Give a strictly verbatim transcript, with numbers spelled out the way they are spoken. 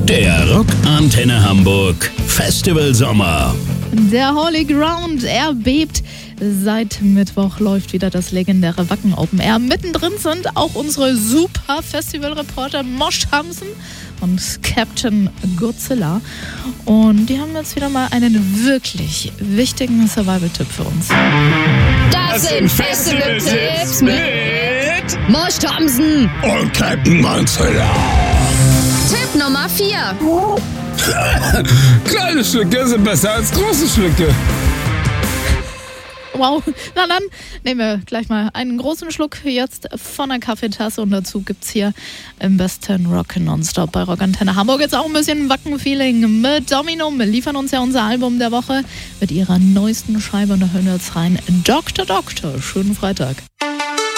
Der Rock Antenne Hamburg Festival Sommer. Der Holy Ground, er bebt. Seit Mittwoch läuft wieder das legendäre Wacken Open Air. Mittendrin sind auch unsere super Festivalreporter Mosch Hamsen und Captain Godzilla. Und die haben jetzt wieder mal einen wirklich wichtigen Survival-Tipp für uns. Das sind Festival-Tipps mit Mosch Hamsen Und Captain Godzilla. Tipp Nummer vier. Kleine Schlücke sind besser als große Schlücke. Wow, na dann nehmen wir gleich mal einen großen Schluck jetzt von der Kaffeetasse und dazu gibt's hier im besten Rock Nonstop bei Rock Antenne Hamburg jetzt auch ein bisschen Wacken-Feeling mit Dominum. Wir liefern uns ja unser Album der Woche mit ihrer neuesten Scheibe und da hören wir jetzt rein. Doktor Doktor, schönen Freitag.